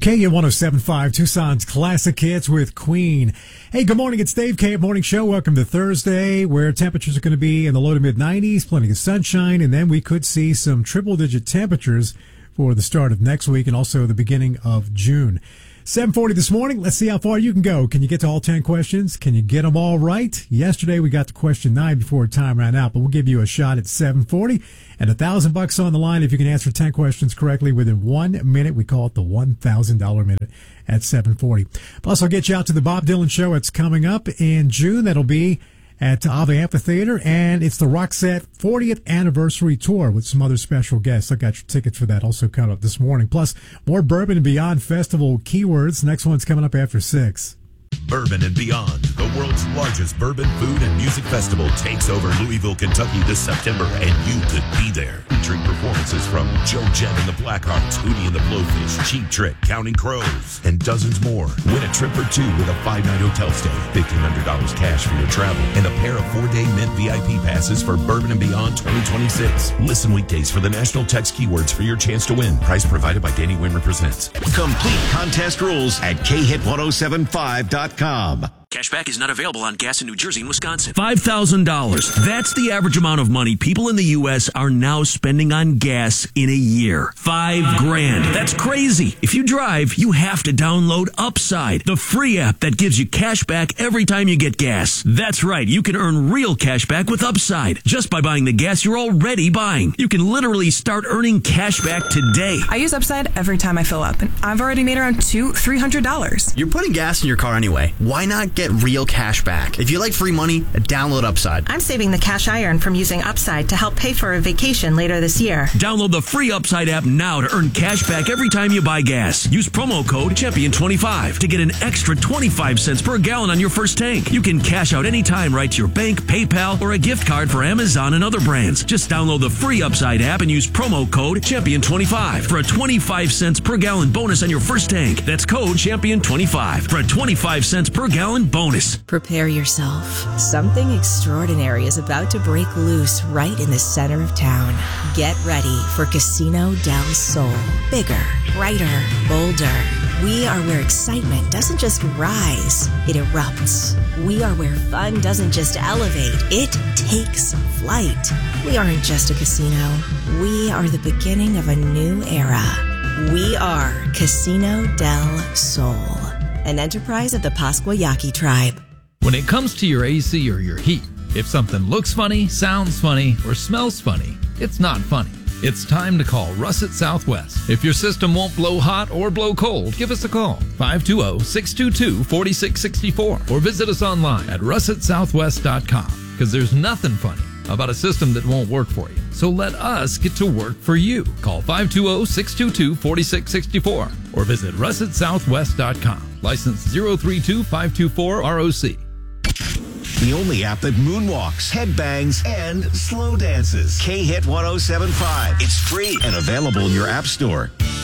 K107.5, Tucson's Classic Hits with Queen. Hey, good morning. It's Dave K at Morning Show. Welcome to Thursday, where temperatures are going to be in the low to mid 90s, plenty of sunshine, and then we could see some triple-digit temperatures for the start of next week and also the beginning of June. 7:40 this morning. Let's see how far you can go. Can you get to all 10 questions? Can you get them all right? Yesterday we got to question 9 before time ran out, but we'll give you a shot at 7:40 and $1,000 on the line if you can answer 10 questions correctly within 1 minute. We call it the $1,000 minute at 7:40. Plus, I'll get you out to the Bob Dylan show. It's coming up in June. That'll be at Ava Amphitheater, and it's the Roxette 40th Anniversary Tour with some other special guests. I got your tickets for that also coming up this morning. Plus, more Bourbon and Beyond Festival keywords. Next one's coming up after 6. Bourbon and Beyond, the world's largest bourbon, food, and music festival, takes over Louisville, Kentucky this September, and you could be there. Featuring performances from Joe Jett and the Blackhearts, Hootie and the Blowfish, Cheap Trick, Counting Crows, and dozens more. Win a trip or two with a 5-night hotel stay, $1,500 cash for your travel, and a pair of 4-day Mint VIP passes for Bourbon and Beyond 2026. Listen weekdays for the national text keywords for your chance to win. Price provided by Danny Wimmer Presents. Complete contest rules at khit1075.com. Cashback is not available on gas in New Jersey and Wisconsin. $5,000. That's the average amount of money people in the U.S. are now spending on gas in a year. $5,000. That's crazy. If you drive, you have to download Upside, the free app that gives you cash back every time you get gas. That's right. You can earn real cash back with Upside just by buying the gas you're already buying. You can literally start earning cash back today. I use Upside every time I fill up, and I've already made around $300. You're putting gas in your car anyway. Why not get real cash back? If you like free money, download Upside. I'm saving the cash I earn from using Upside to help pay for a vacation later this year. Download the free Upside app now to earn cash back every time you buy gas. Use promo code Champion25 to get an extra 25 cents per gallon on your first tank. You can cash out anytime right to your bank, PayPal, or a gift card for Amazon and other brands. Just download the free Upside app and use promo code Champion25 for a 25 cents per gallon bonus on your first tank. That's code Champion25 for a 25 cents per gallon bonus. Prepare yourself. Something extraordinary is about to break loose right in the center of town. Get ready for Casino del Sol. Bigger, brighter, bolder. We are where excitement doesn't just rise, it erupts. We are where fun doesn't just elevate, it takes flight. We aren't just a casino. We are the beginning of a new era. We are Casino del Sol, an enterprise of the Pasquayaki tribe. When it comes to your AC or your heat, if something looks funny, sounds funny, or smells funny, it's not funny. It's time to call Russet Southwest. If your system won't blow hot or blow cold, give us a call, 520-622-4664, or visit us online at russetsouthwest.com, because there's nothing funny about a system that won't work for you. So let us get to work for you. Call 520-622-4664 or visit russetsouthwest.com. License 032-524 ROC. The only app that moonwalks, headbangs, and slow dances. K-Hit 1075. It's free and available in your app store.